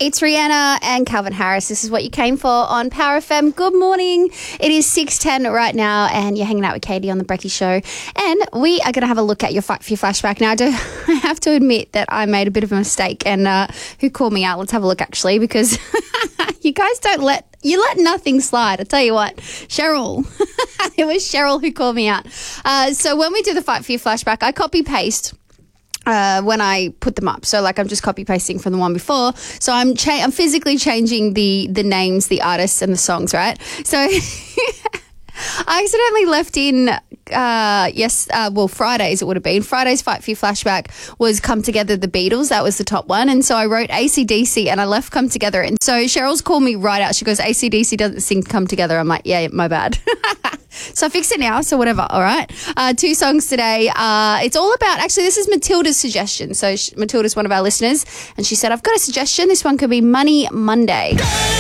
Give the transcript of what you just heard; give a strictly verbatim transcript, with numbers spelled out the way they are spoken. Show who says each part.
Speaker 1: It's Rihanna and Calvin Harris. This is what you came for on Power F M. Good morning. It is six ten right now and you're hanging out with Katie on The Brekkie Show. And we are going to have a look at your Fight for Your flashback. Now, I, do, I have to admit that I made a bit of a mistake and uh, who called me out? Let's have a look actually because you guys don't let, you let nothing slide. I tell you what, Cheryl. It was Cheryl who called me out. Uh, so when we do the Fight for Your flashback, I copy paste. Uh, when I put them up. So like I'm just copy pasting from the one before. So I'm cha- I'm physically changing the the names, the artists and the songs, right? So I accidentally left in uh, yes, uh, well Fridays it would have been. Friday's Fight for Your flashback was Come Together the Beatles. That was the top one. And so I wrote A C D C and I left Come Together. And so Cheryl's called me right out. She goes, A C D C doesn't sing Come Together. I'm like, yeah, my bad. So I fixed it now, so whatever, all right? Uh, two songs today. Uh, it's all about, actually, this is Matilda's suggestion. So she, Matilda's one of our listeners, and she said, I've got a suggestion. This one could be Money Monday.